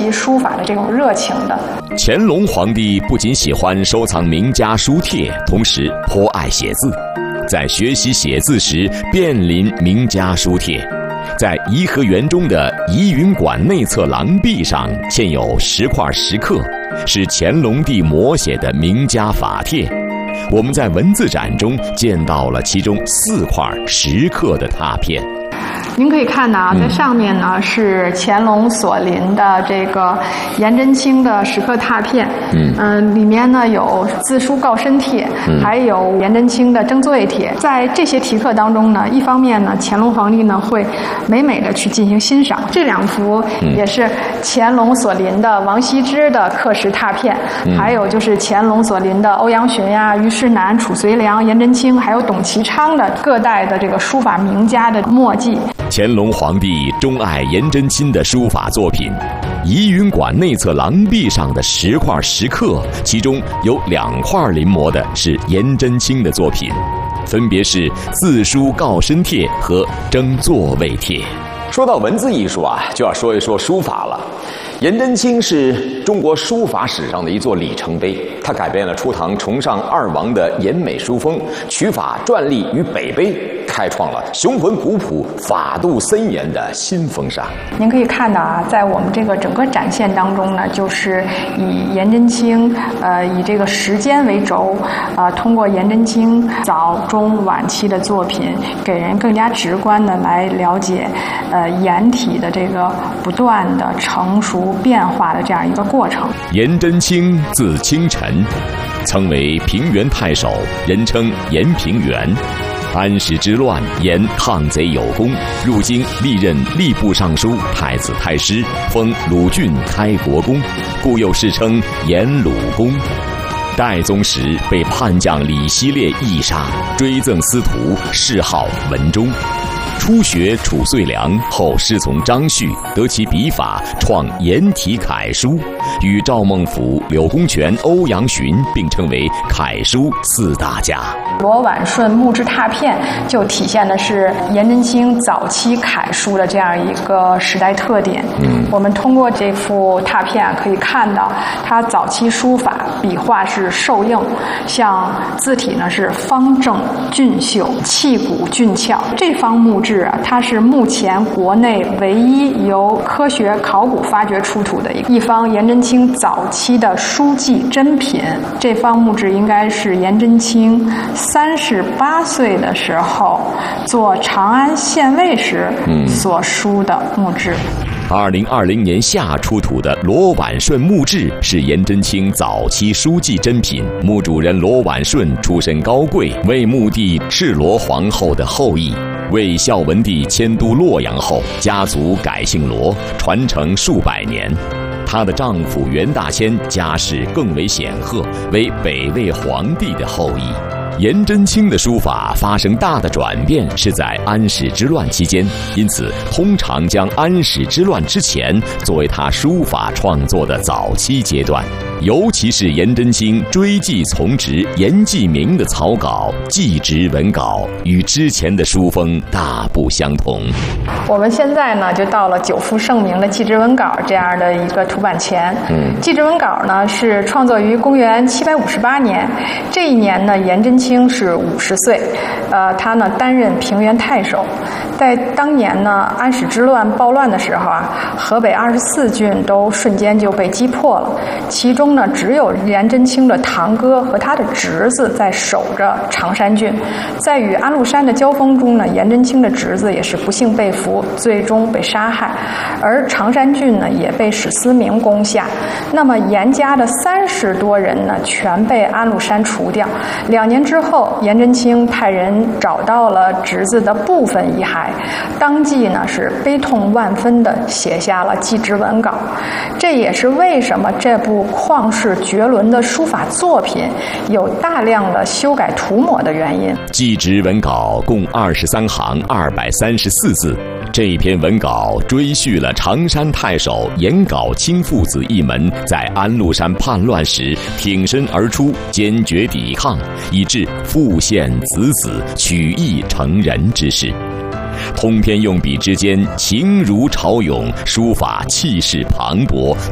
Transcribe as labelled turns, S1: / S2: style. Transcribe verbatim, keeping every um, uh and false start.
S1: 习书法的这种热情的。
S2: 乾隆皇帝不仅喜欢收藏名家书帖，同时颇爱写字。在学习写字时，遍临名家书帖。在颐和园中的怡云馆内侧廊壁上，现有十块石刻，是乾隆帝摹写的名家法帖。我们在文字展中见到了其中四块石刻的拓片。
S1: 您可以看到啊，在上面呢是乾隆所临的这个颜真卿的石刻拓片，嗯、呃，里面呢有自书告身帖，嗯、还有颜真卿的征罪帖。在这些题刻当中呢，一方面呢，乾隆皇帝呢会美美的去进行欣赏。这两幅也是乾隆所临的王羲之的刻石拓片，嗯、还有就是乾隆所临的欧阳询呀、虞世南、褚遂良、颜真卿，还有董其昌的各代的这个书法名家的墨迹。
S2: 乾隆皇帝钟爱颜真卿的书法作品，怡云馆内侧廊壁上的十块石刻，其中有两块临摹的是颜真卿的作品，分别是自书告身帖和征座位帖。
S3: 说到文字艺术啊，就要说一说书法了。颜真卿是中国书法史上的一座里程碑，他改变了初唐崇尚二王的颜美书风，取法篆隶于北碑，开创了雄浑古朴、法度森严的新风尚。
S1: 您可以看到啊，在我们这个整个展现当中呢，就是以颜真卿，呃，以这个时间为轴，啊、呃，通过颜真卿早中晚期的作品，给人更加直观的来了解，呃，颜体的这个不断的成熟变化的这样一个过程。
S2: 颜真卿字清晨，曾为平原太守，人称颜平原。安史之乱，颜抗贼有功，入京历任吏部尚书、太子太师，封鲁郡开国公，故又世称颜鲁公。代宗时被叛将李希烈缢杀，追赠司徒，谥号文忠。初学褚遂良，后师从张旭，得其笔法，创颜体楷书，与赵孟頫、柳公权、欧阳询并称为楷书四大家。
S1: 罗婉顺木质拓片就体现的是颜真卿早期楷书的这样一个时代特点。嗯，我们通过这幅拓片可以看到，他早期书法笔画是瘦硬，像字体呢是方正俊秀，气骨俊俏。这方木质啊，它是目前国内唯一由科学考古发掘出土的一方颜真卿早期的书记珍品。这方木质应该是颜真卿三十八岁的时候做长安县尉时所书的木质。
S2: 二零二零年夏出土的罗婉顺木质是颜真卿早期书记珍品，墓主人罗婉顺出身高贵，为穆帝赤罗皇后的后裔。为孝文帝迁都洛阳后，家族改姓罗，传承数百年。她的丈夫袁大千家世更为显赫，为北魏皇帝的后裔。颜真卿的书法发生大的转变是在安史之乱期间，因此通常将安史之乱之前作为他书法创作的早期阶段。尤其是颜真卿追记从侄颜季明的草稿《祭侄文稿》，与之前的书风大不相同。
S1: 我们现在呢，就到了久负盛名的《祭侄文稿》这样的一个图版前。嗯，《祭侄文稿》呢是创作于公元七百五十八年，这一年呢，颜真卿是五十岁，呃，他呢担任平原太守。在当年呢，安史之乱暴乱的时候啊，河北二十四郡都瞬间就被击破了，其中呢，只有颜真卿的堂哥和他的侄子在守着常山郡。在与安禄山的交锋中呢，颜真卿的侄子也是不幸被俘，最终被杀害，而常山郡呢也被史思明攻下。那么颜家的三十多人呢，全被安禄山除掉。两年之后，颜真卿派人找到了侄子的部分遗骸，当即呢是悲痛万分地写下了《祭侄文稿》。这也是为什么这部旷世绝伦的书法作品有大量的修改涂抹的原因。
S2: 《祭侄文稿》共二十三行，二百三十四字。这篇文稿追叙了常山太守颜杲卿父子一门在安禄山叛乱时挺身而出，坚决抵抗，以致父献子子，取义成仁之事。通篇用笔之间情如潮涌，书法气势磅礴，